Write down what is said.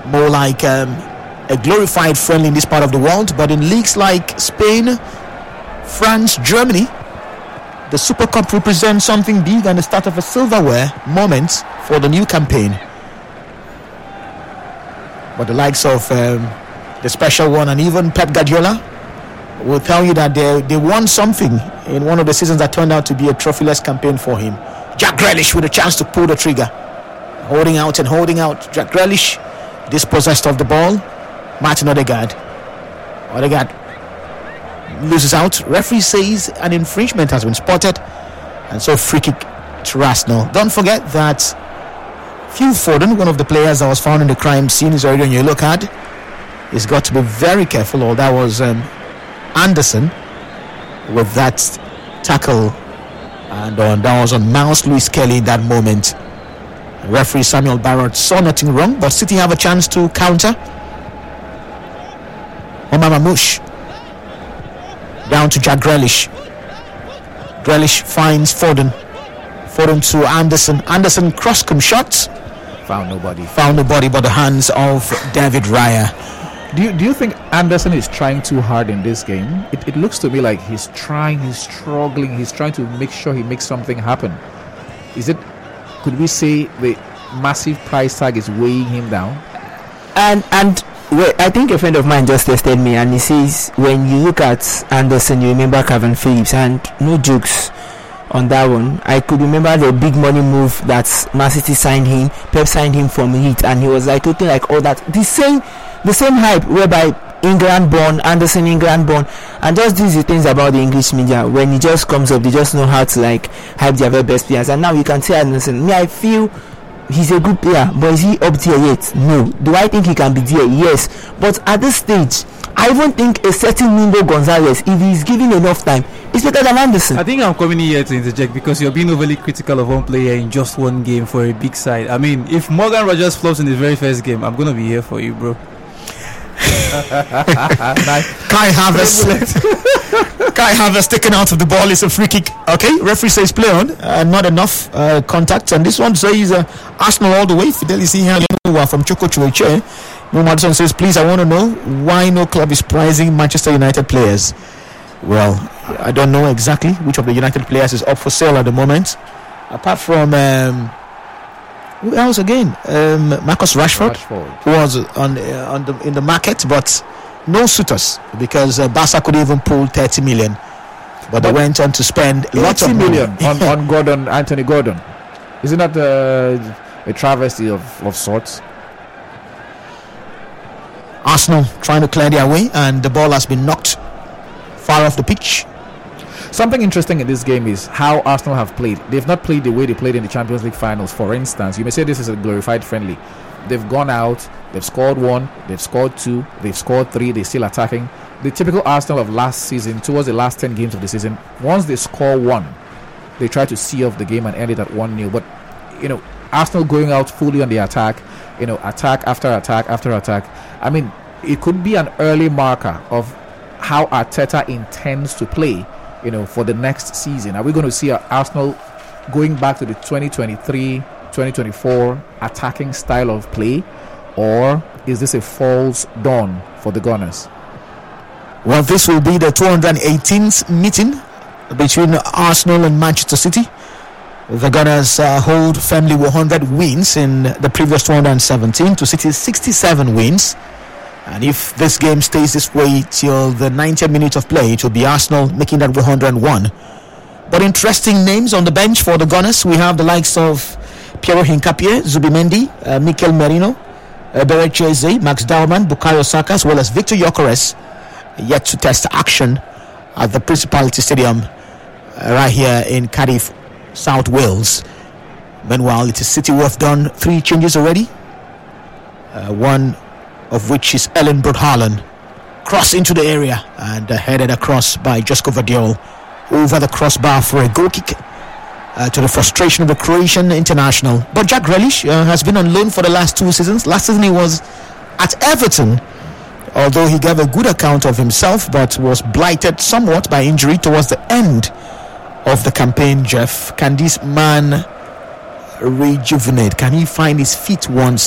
more like a glorified friendly in this part of the world. But in leagues like Spain, France, Germany, the Super Cup represents something big and the start of a silverware moment for the new campaign. But the likes of the special one and even Pep Guardiola will tell you that they won something in one of the seasons that turned out to be a trophyless campaign for him. Jack Grealish with a chance to pull the trigger. Holding out. Jack Grealish dispossessed of the ball. Martin Odegaard loses out. Referee says an infringement has been spotted, and so free kick to Arsenal. Don't forget that Phil Foden, one of the players that was found in the crime scene, is already on your look card. He's got to be very careful. Or that was Anderson with that tackle, and that was on Miles Lewis Kelly in that moment. Referee Samuel Barrett saw nothing wrong, but City have a chance to counter. Omar Mamouche down to Jack Grealish. Grealish finds Foden to Anderson cross-come shots. Found nobody but the hands of David Raya. Do you think Anderson is trying too hard in this game? It looks to me like he's struggling, he's trying to make sure he makes something happen. Could we say the massive price tag is weighing him down? And I think a friend of mine just tested me, and he says when you look at Anderson, you remember Calvin Phillips, and no jokes on that one. I could remember the big money move that Man City signed him. Pep signed him from Leeds, and he was like looking like all that. The same hype whereby England born, Anderson England born, and just these things about the English media. When he just comes up, they just know how to like hype their very best players. And now you can say Anderson. I feel he's a good player, but is he up there yet? No. Do I think he can be there? Yes. But at this stage, I even think a certain Nuno Gonzalez, if he's given enough time, is better than Anderson. I think I'm coming here to interject because you're being overly critical of one player in just one game for a big side. I mean, if Morgan Rogers flops in his very first game, I'm going to be here for you, bro. Kai Havertz taken out of the ball. It's a free kick. Okay, referee says play on. Not enough contact, and this one says Arsenal all the way. Fidelity here from Choco Chueche. Madison says, please, I want to know why no club is prizing Manchester United players. Well, I don't know exactly which of the United players is up for sale at the moment, apart from who else again? Marcus Rashford, who was in the market, but no suitors because Barca could even pull 30 million, but they went on to spend lots of million on Gordon, Anthony Gordon. Isn't that a travesty of sorts? Arsenal trying to clear their way, and the ball has been knocked far off the pitch. Something interesting in this game is how Arsenal have played. They've not played the way they played in the Champions League finals. For instance, you may say this is a glorified friendly. They've gone out, they've scored 1, they've scored 2, they've scored 3, they're still attacking. The typical Arsenal of last season, towards the last 10 games of the season, once they score 1, they try to see off the game and end it at 1-0. But, Arsenal going out fully on the attack, attack after attack after attack. I mean, it could be an early marker of how Arteta intends to play, for the next season. Are we going to see Arsenal going back to the 2023-2024 attacking style of play, or is this a false dawn for the Gunners? Well, this will be the 218th meeting between Arsenal and Manchester City. The Gunners hold firmly 100 wins in the previous 217 to City's 67 wins. And if this game stays this way till the 90th minute of play, it will be Arsenal making that 101. But interesting names on the bench for the Gunners. We have the likes of Piero Hincapié, Zubimendi, Mikel Merino, Berechi Eze, Max Dalman, Bukayo Saka, as well as Victor Gyökeres, yet to test action at the Principality Stadium right here in Cardiff, South Wales. Meanwhile, it is City who have done 3 changes already. One of which is Ellen Broad-Haaland, cross into the area and headed across by Josko Vardiol over the crossbar for a goal kick, to the frustration of the Croatian international. But Jack Grealish has been on loan for the last 2 seasons. Last season he was at Everton, although he gave a good account of himself, but was blighted somewhat by injury towards the end of the campaign. Jeff, can this man rejuvenate? Can he find his feet once